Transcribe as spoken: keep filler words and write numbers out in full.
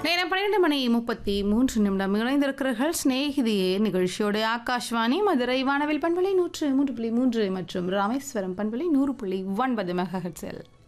நேரம் பன்னிரண்டு மணி முப்பத்தி மூன்று நிமிடம் இணைந்திருக்கிறீர்கள் சிநேகிதியே நிகழ்ச்சியோடு. ஆகாஷ்வாணி மதுரை வானவில் பண்பலை நூற்று மூன்று புள்ளி மூன்று மற்றும் ராமேஸ்வரம் பண்பலை நூறு புள்ளி ஒன்பது மெகாஹெர்ட்ஸில்